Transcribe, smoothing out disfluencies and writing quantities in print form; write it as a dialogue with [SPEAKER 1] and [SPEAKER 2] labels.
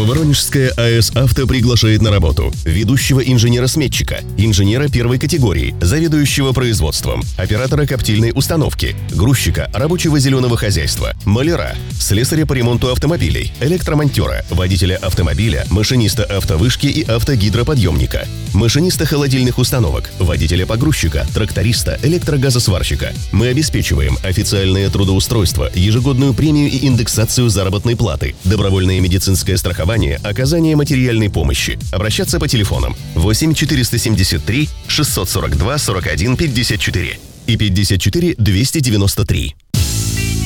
[SPEAKER 1] Воронежская АЭС «Авто» приглашает на работу ведущего инженера-сметчика, инженера первой категории, заведующего производством, оператора коптильной установки, грузчика рабочего зеленого хозяйства, маляра, слесаря по ремонту автомобилей, электромонтера, водителя автомобиля, машиниста автовышки и автогидроподъемника, машиниста холодильных установок, водителя погрузчика, тракториста, электрогазосварщика. Мы обеспечиваем официальное трудоустройство, ежегодную премию и индексацию заработной платы, добровольное медицинское страхование, оказание материальной помощи. Обращаться по телефонам 8 473 642 41 54 и 54 293.